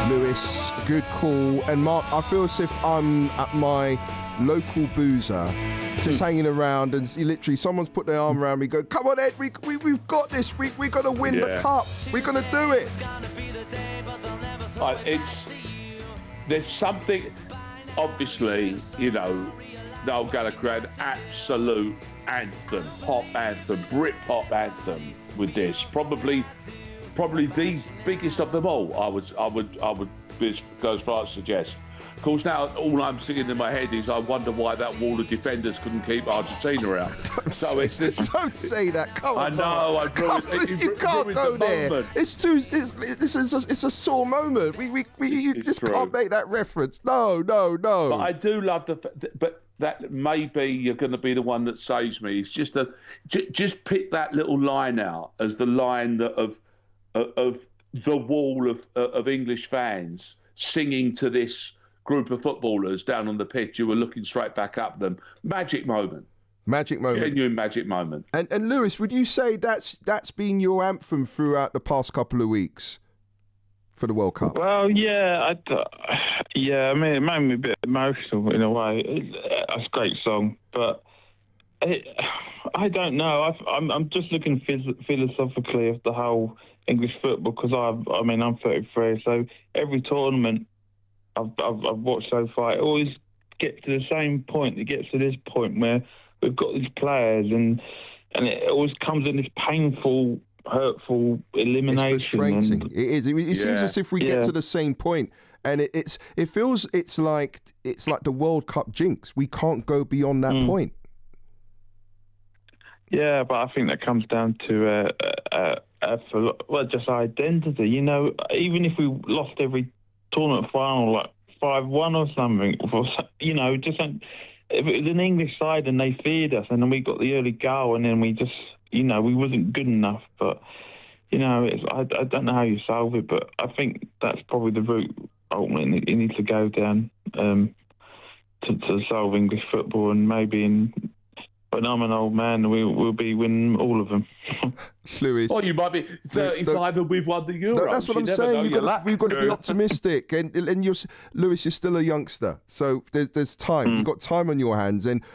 Lewis, good call. And Mark, I feel as if I'm at my local boozer, just hanging around, and literally someone's put their arm around me, go, come on, Ed, we've got this. We're going to win the cup. We're going to do it. There's something, obviously, you know, Noel Gallagher had absolute anthem, pop anthem, Brit-pop anthem with this. Probably the biggest of them all. I would go as far as to suggest. Of course, now all I'm thinking in my head is I wonder why that wall of defenders couldn't keep Argentina out. Don't say that. Come on. I know. You can't go there. Moment. It's a sore moment. You just true. can't make that reference. No. But I do love but that maybe you're going to be the one that saves me. It's just just pick that little line out as the line of the wall of English fans singing to this group of footballers down on the pitch who were looking straight back up them. Magic moment. Genuine magic moment. And Lewis, would you say that's been your anthem throughout the past couple of weeks for the World Cup? Well, yeah. I mean, it made me a bit emotional in a way. It's a great song, but I don't know. I'm just looking philosophically of the whole English football, because I'm 33, so every tournament I've watched so far, it always gets to the same point. It gets to this point where we've got these players, and it always comes in this painful, hurtful elimination. It's frustrating. It is. It seems as if we get to the same point, and it feels it's like the World Cup jinx. We can't go beyond that point. Yeah, but I think that comes down to just identity. You know, even if we lost every tournament final like 5-1 or something, you know, just if it was an English side and they feared us, and then we got the early goal, and then we just, you know, we wasn't good enough. But you know, I don't know how you solve it, but I think that's probably the route ultimately you need to go down to solve English football, and maybe when I'm an old man, we'll be winning all of them. Lewis. Well, you might be 35 and we've won the Euros. No, that's what I'm saying. We've got to be optimistic. And Lewis, you're still a youngster. So there's time. You've got time on your hands. And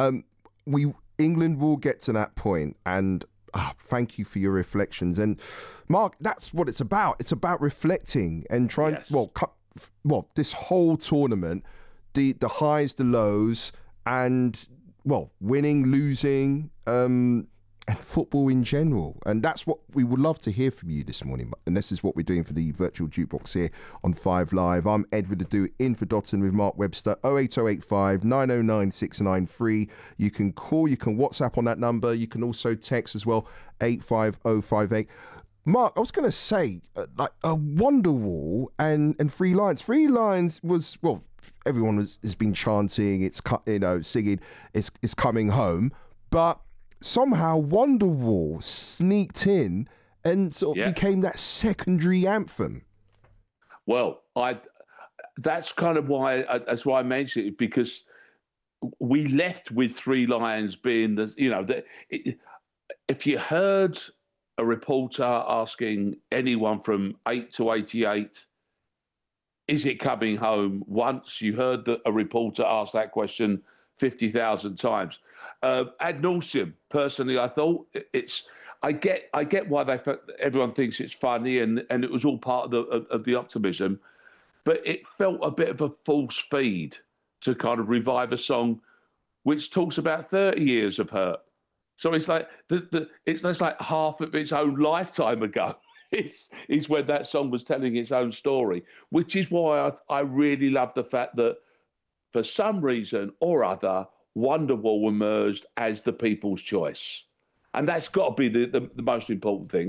England will get to that point. And thank you for your reflections. And Mark, that's what it's about. It's about reflecting and trying, this whole tournament, the highs, the lows, and winning, losing, and football in general. And that's what we would love to hear from you this morning. And this is what we're doing for the virtual jukebox here on 5 Live. I'm Edward Adu, in for Dotton with Mark Webster, 08085 909 693. You can call, you can WhatsApp on that number. You can also text as well, 85058. Mark, I was going to say, like a Wonderwall and Three Lions. Three Lions was, everyone has been chanting, singing, it's coming home, but somehow Wonderwall sneaked in and sort of became that secondary anthem. Well, that's kind of why I mentioned it, because we left with Three Lions being if you heard a reporter asking anyone from 8 to 88, is it coming home? Once you heard a reporter ask that question 50,000 times. Ad nauseum, personally, I thought I get why everyone thinks it's funny and it was all part of the optimism, but it felt a bit of a false feed to kind of revive a song which talks about 30 years of hurt. So it's like it's like half of its own lifetime ago. It's when that song was telling its own story, which is why I really love the fact that for some reason or other, Wonderwall emerged as the people's choice. And that's got to be the most important thing.